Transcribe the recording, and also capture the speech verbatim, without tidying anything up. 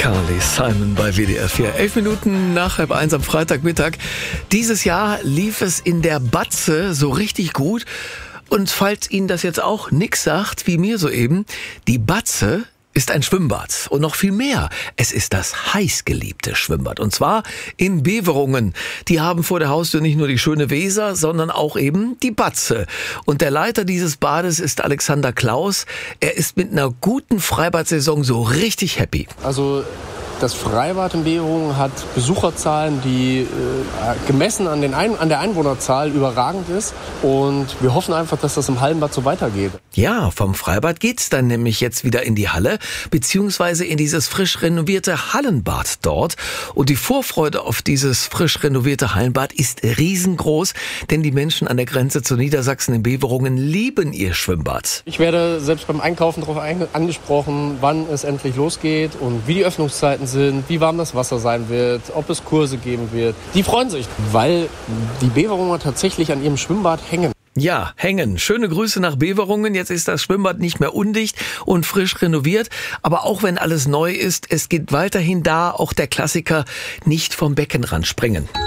Carly Simon bei W D R vier. Elf Minuten nach halb eins am Freitagmittag. Dieses Jahr lief es in der Batze so richtig gut. Und falls Ihnen das jetzt auch nix sagt, wie mir soeben, die Batze ist ein Schwimmbad und noch viel mehr. Es ist das heißgeliebte Schwimmbad und zwar in Beverungen. Die haben vor der Haustür nicht nur die schöne Weser, sondern auch eben die Batze. Und der Leiter dieses Bades ist Alexander Klaus. Er ist mit einer guten Freibad-Saison so richtig happy. Also das Freibad in Beverungen hat Besucherzahlen, die äh, gemessen an, den Ein- an der Einwohnerzahl überragend ist. Und wir hoffen einfach, dass das im Hallenbad so weitergeht. Ja, vom Freibad geht's dann nämlich jetzt wieder in die Halle, beziehungsweise in dieses frisch renovierte Hallenbad dort. Und die Vorfreude auf dieses frisch renovierte Hallenbad ist riesengroß, denn die Menschen an der Grenze zu Niedersachsen in Beverungen lieben ihr Schwimmbad. Ich werde selbst beim Einkaufen darauf ein- angesprochen, wann es endlich losgeht und wie die Öffnungszeiten sind, wie warm das Wasser sein wird, ob es Kurse geben wird. Die freuen sich, weil die Beverunger tatsächlich an ihrem Schwimmbad hängen. Ja, hängen. Schöne Grüße nach Beverungen. Jetzt ist das Schwimmbad nicht mehr undicht und frisch renoviert. Aber auch wenn alles neu ist, es geht weiterhin da auch der Klassiker nicht vom Beckenrand springen.